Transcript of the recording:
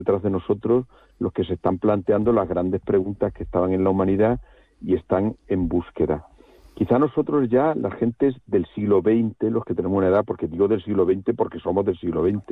detrás de nosotros los que se están planteando las grandes preguntas que estaban en la humanidad y están en búsqueda. Quizá nosotros ya, las gentes del siglo XX, los que tenemos una edad, porque digo del siglo XX porque somos del siglo XX,